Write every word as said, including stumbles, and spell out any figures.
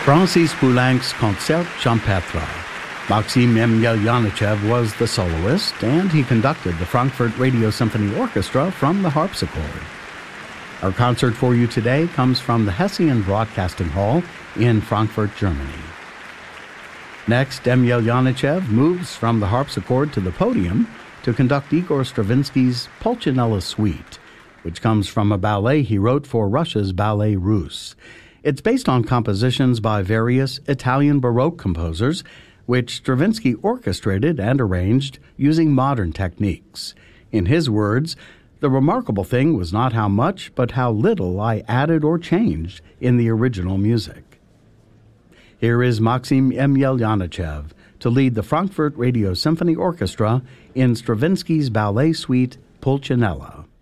Francis Poulenc's Concert Champêtre. Maxim Emelyanychev was the soloist, and he conducted the Frankfurt Radio Symphony Orchestra from the harpsichord. Our concert for you today comes from the Hessian Broadcasting Hall in Frankfurt, Germany. Next, Emelyanychev moves from the harpsichord to the podium to conduct Igor Stravinsky's Pulcinella Suite, which comes from a ballet he wrote for Russia's Ballet Russe. It's based on compositions by various Italian Baroque composers, which Stravinsky orchestrated and arranged using modern techniques. In his words, "The remarkable thing was not how much, but how little I added or changed in the original music." Here is Maxim Emelyanychev to lead the Frankfurt Radio Symphony Orchestra in Stravinsky's Ballet Suite Pulcinella.